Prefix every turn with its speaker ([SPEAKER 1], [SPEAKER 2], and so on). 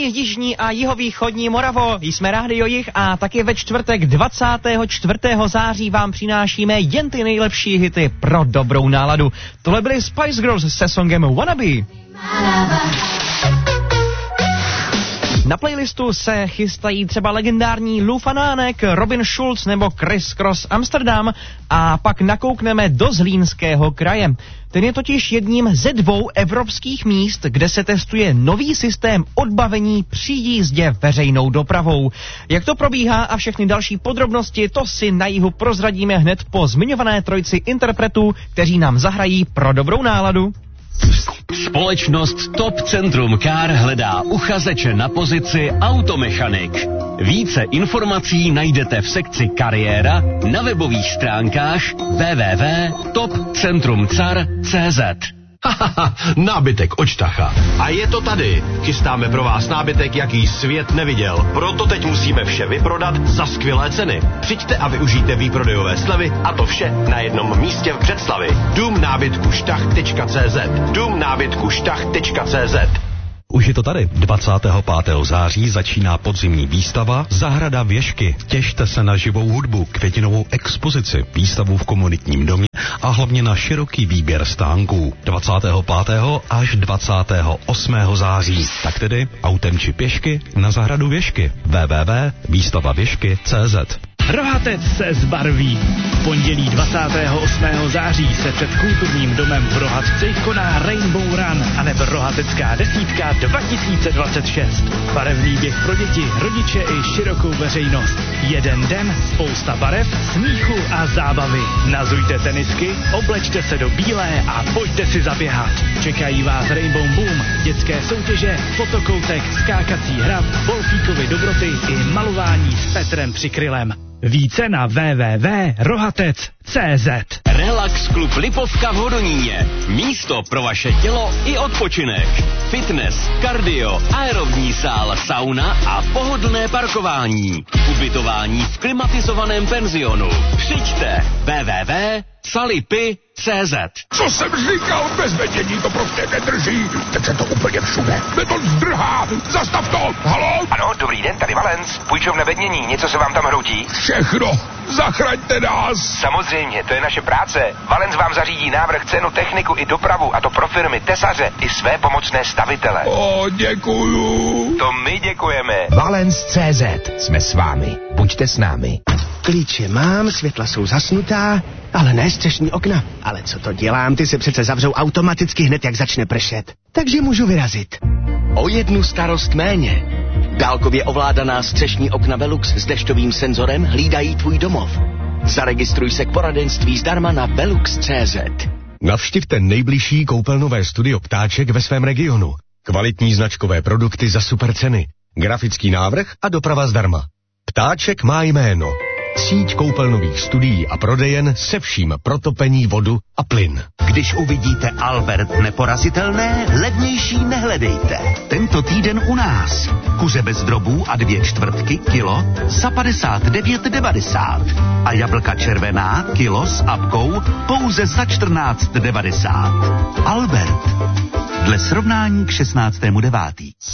[SPEAKER 1] nejjižní a jihovýchodní Moravo. Jsme Rádio Jih a taky ve čtvrtek 24. září vám přinášíme jen ty nejlepší hity pro dobrou náladu. Tohle byly Spice Girls se songem Wannabe. Na playlistu se chystají třeba legendární Lou Fanánek, Robin Schulz nebo Chris Cross Amsterdam a pak nakoukneme do Zlínského kraje. Ten je totiž jedním ze 2 evropských míst, kde se testuje nový systém odbavení při jízdě veřejnou dopravou. Jak to probíhá a všechny další podrobnosti, to si na jihu prozradíme hned po zmiňované trojici interpretů, kteří nám zahrají pro dobrou náladu.
[SPEAKER 2] Společnost Top Centrum Car hledá uchazeče na pozici automechanik. Více informací najdete v sekci kariéra na webových stránkách www.topcentrumcar.cz.
[SPEAKER 3] Nábytek od Štacha. A je to tady. Chystáme pro vás nábytek, jaký svět neviděl. Proto teď musíme vše vyprodat za skvělé ceny. Přijďte a využijte výprodejové slevy a to vše na jednom místě v Břeclavi. Důmnábytkuštach.cz. Důmnábytkuštach.cz.
[SPEAKER 4] Už je to tady. 25. září začíná podzimní výstava Zahrada Věšky. Těšte se na živou hudbu, květinovou expozici, výstavu v komunitním domě a hlavně na široký výběr stánků. 25. až 28. září. Tak tedy autem či pěšky na Zahradu Věšky. www.výstavavěšky.cz.
[SPEAKER 5] Rohatec se zbarví. V pondělí 28. září se před kulturním domem v Rohatci koná Rainbow Run a nebo Rohatecká desítka 2026. Barevný běh pro děti, rodiče i širokou veřejnost. Jeden den, spousta barev, smíchu a zábavy. Nazujte tenisky, oblečte se do bílé a pojďte si zaběhat. Čekají vás Rainbow Boom, dětské soutěže, fotokoutek, skákací hrad, golfíkovy dobroty i malování s Petrem Přikrylem. Více na www.rohatec.cz.
[SPEAKER 2] Relax klub Lipovka v Hodoníně. Místo pro vaše tělo i odpočinek. Fitness, kardio, aerobní sál, sauna a pohodlné parkování. Ubytování v klimatizovaném penzionu. Přijďte www.salipy.cz.
[SPEAKER 6] Co jsem říkal, bez vedění to prostě nedrží. Teď se to úplně všude. Beton zdrhá. Zastav to. Haló?
[SPEAKER 7] Ano, dobrý den, tady Valens. Půjčovna vednění, něco se vám tam hroutí?
[SPEAKER 6] Všechno. Zachraňte nás.
[SPEAKER 7] Samozřejmě, to je naše práce. Valens vám zařídí návrh, cenu, techniku i dopravu, a to pro firmy, tesaře i své pomocné stavitele.
[SPEAKER 6] O, děkuju.
[SPEAKER 7] To my děkujeme.
[SPEAKER 8] Valens.cz. Jsme s vámi. Buďte s námi.
[SPEAKER 9] Klíče mám, světla jsou zasnutá, ale ne střešní okna. Ale co to dělám, ty se přece zavřou automaticky hned, jak začne pršet. Takže můžu vyrazit.
[SPEAKER 10] O jednu starost méně. Dálkově ovládaná střešní okna Velux s dešťovým senzorem hlídají tvůj domov. Zaregistruj se k poradenství zdarma na velux.cz.
[SPEAKER 4] Navštivte nejbližší koupelnové studio Ptáček ve svém regionu. Kvalitní značkové produkty za super ceny. Grafický návrh a doprava zdarma. Ptáček má jméno. Síť koupelnových studií a prodejen se vším pro topení, vodu a plyn.
[SPEAKER 11] Když uvidíte Albert neporazitelné, levnější nehledejte. Tento týden u nás. Kuře bez drobů a 2/4 kilo za 59,90. A jablka červená kilo s apkou pouze za 14,90. Albert. Dle srovnání k 16.9.